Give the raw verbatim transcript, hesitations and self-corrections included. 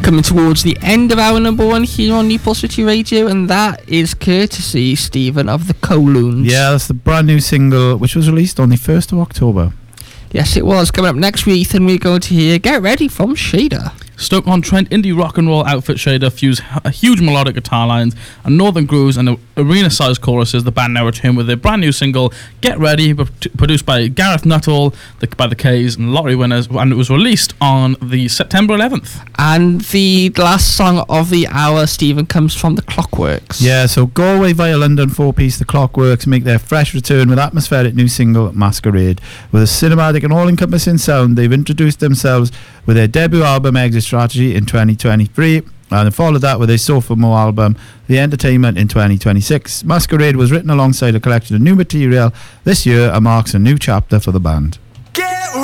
coming towards the end of our number one here on Newport City Radio, and that is courtesy, Stephen, of the Kowloons. Yeah, that's the brand new single, which was released on the first of October. Yes, it was. Coming up next week, Ethan, we're going to hear Get Ready from Shader. Stoke-on-Trent indie rock and roll outfit Shader fuse a huge melodic guitar lines and northern grooves and arena-sized choruses. The band now return with their brand new single Get Ready, produced by Gareth Nuttall, the, by the K's and lottery winners, and it was released on the September eleventh. And the last song of the hour, Stephen, comes from the Clockworks. Yeah, so Galway via London four-piece The Clockworks make their fresh return with atmospheric new single Masquerade. With a cinematic and all-encompassing sound, they've introduced themselves with their debut album Exit Strategy in twenty twenty-three, and followed that with their sophomore album The Entertainment in twenty twenty-six. Masquerade was written alongside a collection of new material this year and marks a new chapter for the band.